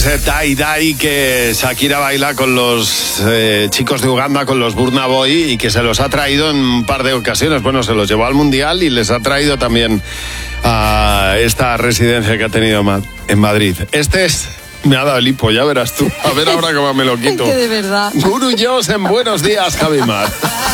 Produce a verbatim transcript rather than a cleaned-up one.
Dai Dai, que Shakira baila con los eh, chicos de Uganda, con los Burna Boy, y que se los ha traído en un par de ocasiones. Bueno, se los llevó al Mundial y les ha traído también a esta residencia que ha tenido en Madrid. Este es... Me ha dado el hipo, ya verás tú. A ver ahora cómo me lo quito. Que de verdad. Guru Joss en Buenos Días, Javi Mar.